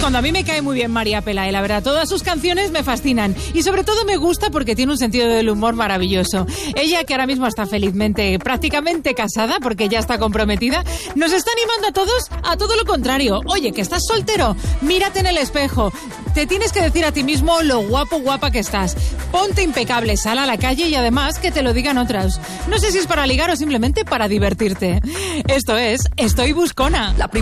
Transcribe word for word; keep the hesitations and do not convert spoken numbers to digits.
cuando a mí me cae muy bien María Pelae, la verdad, todas sus canciones me fascinan y sobre todo me gusta porque tiene un sentido del humor maravilloso. Ella, que ahora mismo está felizmente, prácticamente casada, porque ya está comprometida, nos está animando a todos a todo lo contrario. Oye, que estás soltero, mírate en el espejo, te tienes que decir a ti mismo lo guapo, guapa que estás. Ponte impecable, sal a la calle y además que te lo digan otras. No sé si es para ligar o simplemente para divertirte. Esto es Estoy Buscona. La